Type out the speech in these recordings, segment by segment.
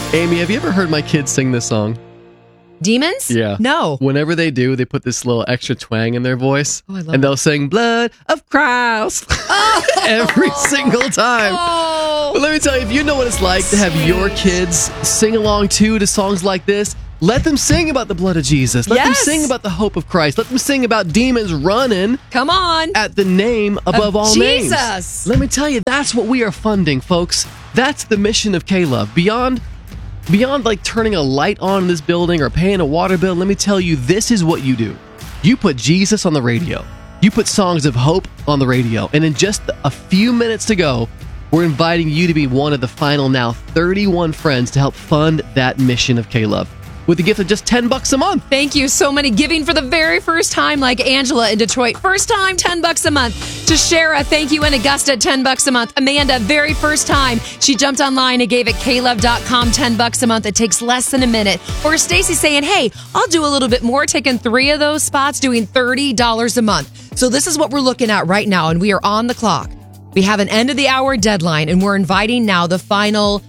Amy, have you ever heard my kids sing this song? Demons? Yeah. No. Whenever they do, they put this little extra twang in their voice. Oh, I love and they'll sing Blood of Christ every single time. Oh. But let me tell you, if you know what it's like to have your kids sing along to songs like this, let them sing about the blood of Jesus. Let them sing about the hope of Christ. Let them sing about demons running. Come on. At the name above all names. Jesus. Let me tell you, that's what we are funding, folks. That's the mission of K-Love. Beyond like turning a light on in this building or paying a water bill, let me tell you, this is what you do. You put Jesus on the radio. You put songs of hope on the radio. And in just a few minutes to go, we're inviting you to be one of the final now 31 friends to help fund that mission of K-Love with a gift of just $10 a month. Thank you. So many giving for the very first time, like Angela in Detroit. First time, $10 a month. To Shara, thank you in Augusta, $10 a month. Amanda, very first time. She jumped online and gave it klove.com $10 a month. It takes less than a minute. Or Stacy saying, hey, I'll do a little bit more, taking 3 of those spots, doing $30 a month. So this is what we're looking at right now, and we are on the clock. We have an end of the hour deadline, and we're inviting now the final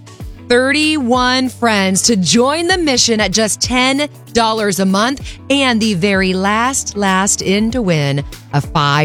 31 friends to join the mission at just $10 a month, and the very last in to win a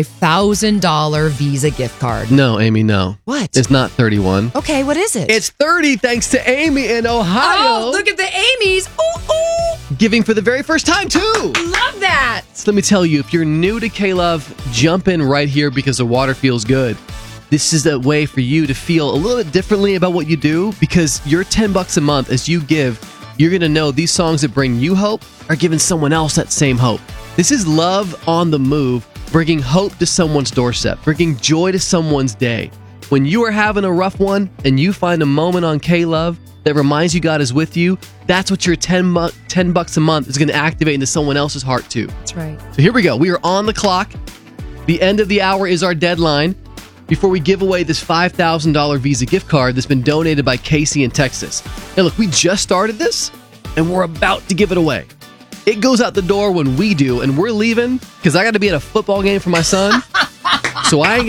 $5,000 Visa gift card. No, Amy, no. What? It's not 31. Okay, what is it? It's 30 thanks to Amy in Ohio. Oh, look at the Amy's. Ooh, ooh. Giving for the very first time, too. Love that. So let me tell you, if you're new to K-Love, jump in right here because the water feels good. This is a way for you to feel a little bit differently about what you do, because your $10 a month, as you give, you're going to know these songs that bring you hope are giving someone else that same hope. This is love on the move, bringing hope to someone's doorstep, bringing joy to someone's day. When you are having a rough one and you find a moment on K-Love that reminds you God is with you, that's what your $10 a month is going to activate into someone else's heart too. That's right. So here we go. We are on the clock. The end of the hour is our deadline before we give away this $5,000 Visa gift card that's been donated by Casey in Texas. Now look, we just started this and we're about to give it away. It goes out the door when we do, and we're leaving because I got to be at a football game for my son. So I'm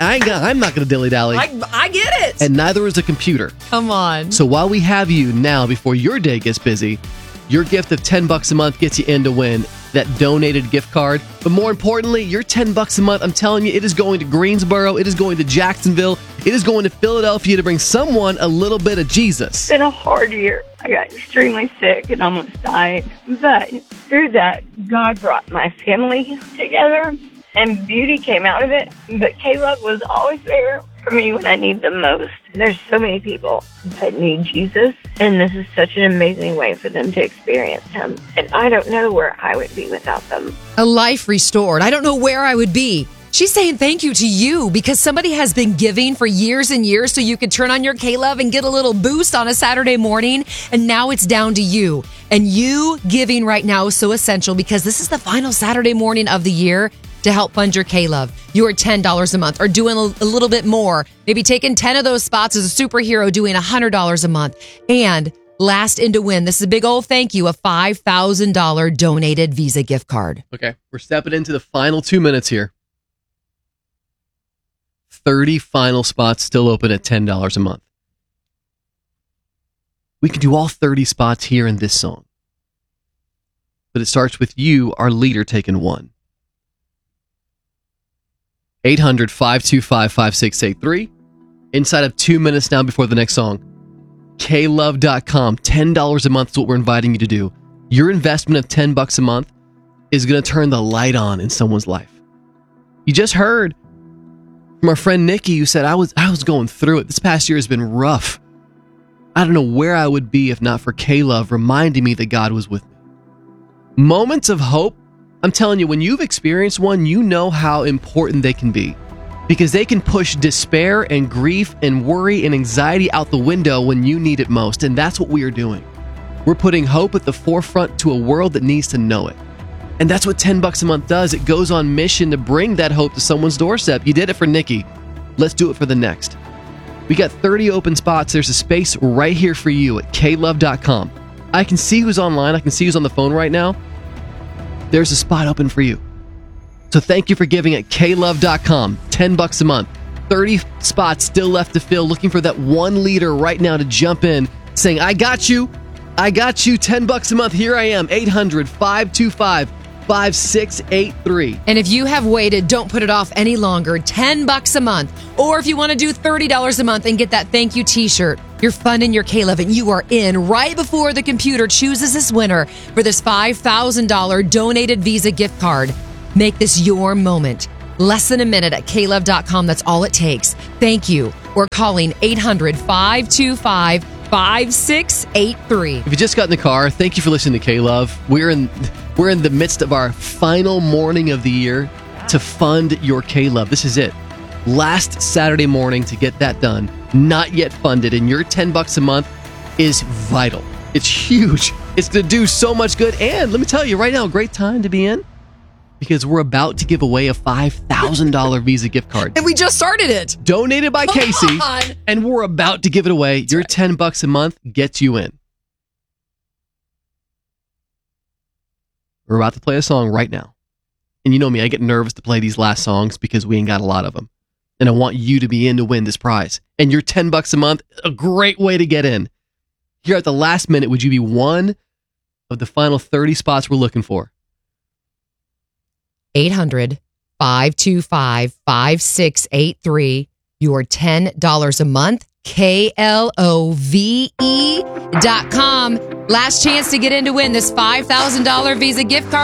not going to dilly-dally. I get it. And neither is the computer. Come on. So while we have you now, before your day gets busy, your gift of $10 a month gets you in to win that donated gift card. But more importantly, your $10 a month, I'm telling you, it is going to Greensboro, it is going to Jacksonville, it is going to Philadelphia to bring someone a little bit of Jesus. It's been a hard year. I got extremely sick and almost died. But through that, God brought my family together and beauty came out of it. But K-Love was always there for me when I need them most. There's so many people that need Jesus, and this is such an amazing way for them to experience him. And I don't know where I would be without them. A life restored. I don't know where I would be. She's saying thank you to you because somebody has been giving for years and years so you could turn on your K-Love and get a little boost on a Saturday morning. And now it's down to you. And you giving right now is so essential because this is the final Saturday morning of the year to help fund your K-Love. You are $10 a month or doing a little bit more. Maybe taking 10 of those spots as a superhero, doing $100 a month. And last in to win, this is a big old thank you, a $5,000 donated Visa gift card. Okay, we're stepping into the final 2 minutes here. 30 final spots still open at $10 a month. We can do all 30 spots here in this song. But it starts with you, our leader, taking one. 800-525-5683. Inside of 2 minutes now before the next song. klove.com. $10 a month is what we're inviting you to do. Your investment of $10 a month is going to turn the light on in someone's life. You just heard from our friend Nikki, who said, I was going through it. This past year has been rough. I don't know where I would be if not for K-Love reminding me that God was with me. Moments of hope, I'm telling you, when you've experienced one, you know how important they can be. Because they can push despair and grief and worry and anxiety out the window when you need it most. And that's what we are doing. We're putting hope at the forefront to a world that needs to know it. And that's what $10 a month does. It goes on mission to bring that hope to someone's doorstep. You did it for Nikki. Let's do it for the next. We got 30 open spots. There's a space right here for you at klove.com. I can see who's online. I can see who's on the phone right now. There's a spot open for you. So thank you for giving at klove.com. $10 a month. 30 spots still left to fill. Looking for that one leader right now to jump in, saying, I got you. I got you, $10 a month. Here I am, 800-525-5683. And if you have waited, don't put it off any longer. $10 a month. Or if you want to do $30 a month and get that thank you t-shirt, you're funding your K-Love and you are in right before the computer chooses this winner for this $5,000 donated Visa gift card. Make this your moment. Less than a minute at klove.com. That's all it takes. Thank you. Or calling 800-525-5683. If you just got in the car, thank you for listening to K-Love. We're in the midst of our final morning of the year to fund your K-Love. This is it. Last Saturday morning to get that done. Not yet funded, and your $10 a month is vital. It's huge. It's going to do so much good. And let me tell you right now, a great time to be in, because we're about to give away a $5,000 Visa gift card. And we just started it. Donated by Casey. And we're about to give it away. Your $10 a month gets you in. We're about to play a song right now. And you know me, I get nervous to play these last songs because we ain't got a lot of them. And I want you to be in to win this prize. And your $10 a month, a great way to get in. Here at the last minute, would you be one of the final 30 spots we're looking for? 800-525-5683. Your $10 a month. KLOVE.com. Last chance to get in to win this $5,000 Visa gift card.